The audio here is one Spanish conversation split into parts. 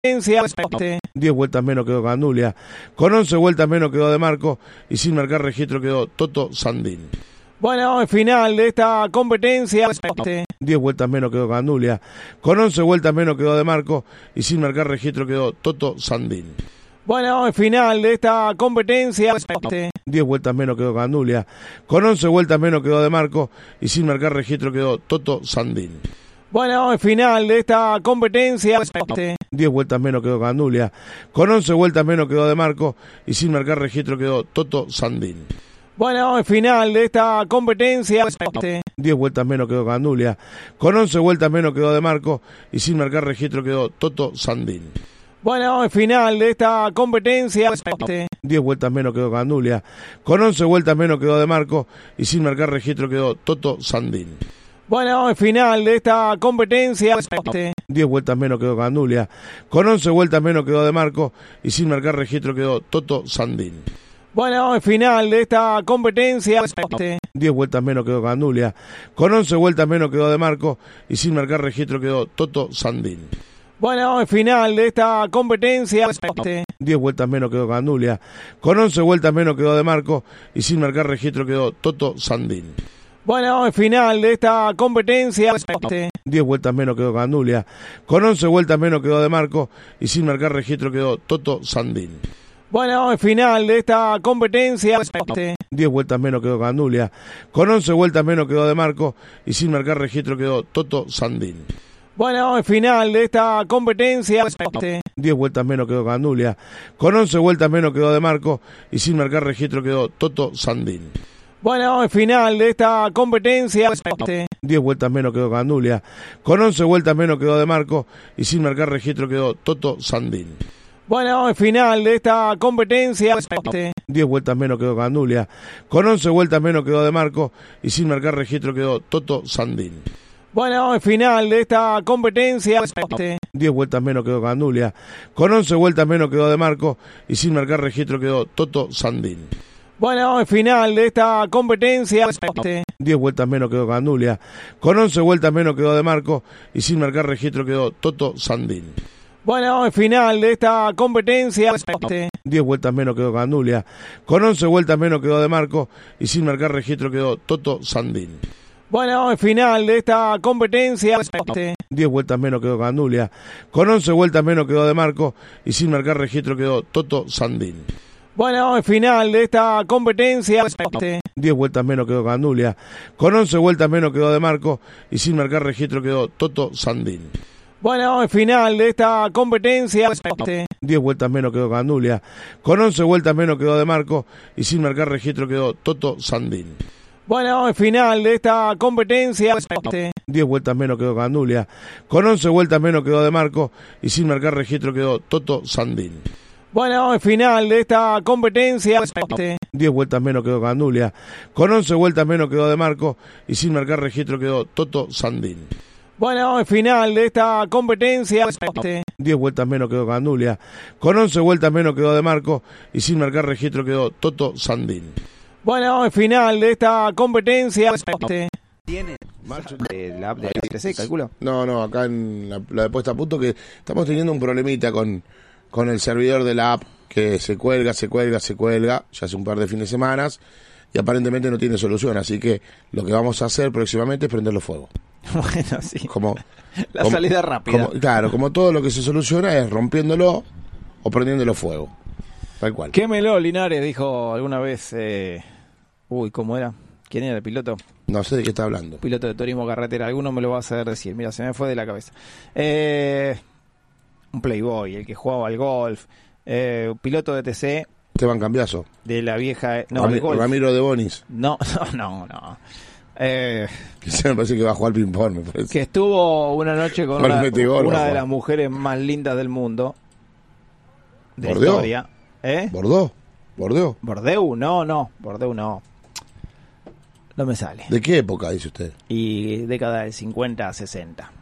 competencia. 10 vueltas menos quedó Gandulia. Con 11 vueltas menos quedó De Marco. Y sin marcar registro quedó Toto Sandín. Bueno, final de esta competencia. 10 vueltas menos quedó Gandulia. Con 11 vueltas menos quedó De Marco. Y sin marcar registro quedó Toto Sandín. Bueno, final de esta competencia. 10 vueltas menos quedó Gandulia. Con 11 vueltas menos quedó De Marco. Y sin marcar registro quedó Toto Sandín. Bueno, final de esta competencia. 10 vueltas menos quedó Gandulia. Con 11 vueltas menos quedó De Marco. Y sin marcar registro quedó Toto Sandín. Bueno, final de esta competencia. 10 vueltas menos quedó Gandulia. Con 11 vueltas menos quedó De Marco. Y sin marcar registro quedó Toto Sandín. Bueno, final de esta competencia. 10 vueltas menos quedó Gandulia. Con 11 vueltas menos quedó De Marco. Y sin marcar registro quedó Toto Sandín. Bueno, final de esta competencia. 10 vueltas menos quedó Gandulia. Con 11 vueltas menos quedó De Marco. Y sin marcar registro quedó Toto Sandín. Bueno, final de esta competencia. 10 vueltas menos quedó Gandulia. Con 11 vueltas menos quedó De Marco. Y sin marcar registro quedó Toto Sandín. Bueno, final de esta competencia. 10 vueltas menos quedó Gandulia. Con 11 vueltas menos quedó De Marco. Y sin marcar registro quedó Toto Sandín. Bueno, final de esta competencia. 10 vueltas menos quedó Gandulia. Con 11 vueltas menos quedó De Marco. Y sin marcar registro quedó Toto Sandín. Bueno, final de esta competencia. 10 vueltas menos quedó Gandulia. Con 11 vueltas menos quedó De Marco. Y sin marcar registro quedó Toto Sandín. Bueno, final de esta competencia. 10 vueltas menos quedó Gandulia. Con 11 vueltas menos quedó De Marco. Y sin marcar registro quedó Toto Sandín. Bueno, final de esta competencia. 10 vueltas menos quedó Gandulia. Con 11 vueltas menos quedó De Marco. Y sin marcar registro quedó Toto Sandín. Bueno, final de esta competencia. 10 vueltas menos quedó Gandulia. Con 11 vueltas menos quedó De Marco. Y sin marcar registro quedó Toto Sandín. Bueno, final de esta competencia. 10 vueltas menos quedó Gandulia. Con 11 vueltas menos quedó De Marco. Y sin marcar registro quedó Toto Sandín. Bueno, final de esta competencia. 10 vueltas menos quedó Gandulia. Con 11 vueltas menos quedó De Marco. Y sin marcar registro quedó Toto Sandín. Bueno, final de esta competencia. 10 vueltas menos quedó Gandulia. Con 11 vueltas menos quedó De Marco. Y sin marcar registro quedó Toto Sandín. Bueno, final de esta competencia. 10 vueltas menos quedó Gandulia. Con 11 vueltas menos quedó De Marco. Y sin marcar registro quedó Toto Sandín. Bueno, final de esta competencia. 10 vueltas menos quedó Gandulia. Con 11 vueltas menos quedó De Marco. Y sin marcar registro quedó Toto Sandín. Bueno, final de esta competencia. 10 vueltas menos quedó Gandulia. Con 11 vueltas menos quedó De Marco. Y sin marcar registro quedó Toto Sandín. Bueno, final de esta competencia. 10 vueltas menos quedó Gandulia. Con 11 vueltas menos quedó De Marco. Y sin marcar registro quedó Toto Sandín. Bueno, final de esta competencia. 10 vueltas menos quedó Gandulia. Con 11 vueltas menos quedó De Marco. Y sin marcar registro quedó Toto Sandín. Bueno, final de esta competencia. 10 vueltas menos quedó Gandulia. Con 11 vueltas menos quedó De Marco. Y sin marcar registro quedó Toto Sandín. Bueno, final de esta competencia. ¿Tiene la app de ITC, calculo? No, acá en la de puesta a punto que estamos teniendo un problemita con el servidor de la app que se cuelga, ya hace un par de fines de semana y aparentemente no tiene solución, así que lo que vamos a hacer próximamente es prenderlo fuego. Bueno, sí. Como salida rápida. Como todo lo que se soluciona es rompiéndolo o prendiéndolo fuego. Tal cual. Quémelo, Linares, dijo alguna vez. ¿Cómo era? ¿Quién era el piloto? No sé de qué está hablando. Piloto de turismo carretera. Alguno me lo va a hacer decir. Mira, se me fue de la cabeza. Un playboy, el que jugaba al golf. Piloto de TC. Esteban Cambiaso. De la vieja... Ramiro de Bonis. No. Se me parece que va a jugar ping-pong, me parece. Que estuvo una noche con una de las mujeres más lindas del mundo. De ¿Bordeaux? Historia. ¿Bordeaux? ¿Bordeaux? No. Bordeaux no. No me sale. ¿De qué época dice usted? Y década del 50 a 60.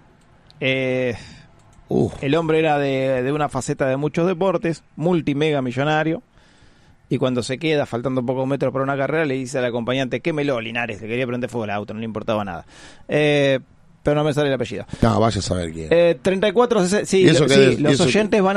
El hombre era de una faceta de muchos deportes, multimega millonario. Y cuando se queda, faltando pocos metros para una carrera, le dice al acompañante, quémelo, Linares, le quería prender fuego al auto, no le importaba nada. pero no me sale el apellido. No, vaya a saber quién. 34, sí, ¿Y eso qué sí, es? ¿Y los eso oyentes van